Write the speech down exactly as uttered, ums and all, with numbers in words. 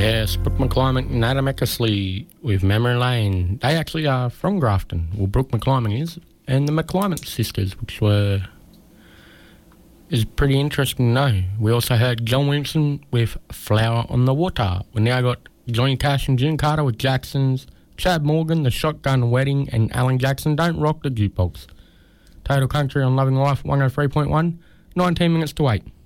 Yes, Brooke McClymont and Adam Eckersley with Memory Lane. They actually are from Grafton. Well, Brooke McClymont is, and the McClymont sisters, which were is pretty interesting to know. We also heard John Williamson with Flower on the Water. We now got Johnny Cash and June Carter with Jacksons, Chad Morgan, The Shotgun Wedding, and Alan Jackson, Don't Rock the Jukebox. Total Country on Loving Life one oh three point one, nineteen minutes to eight.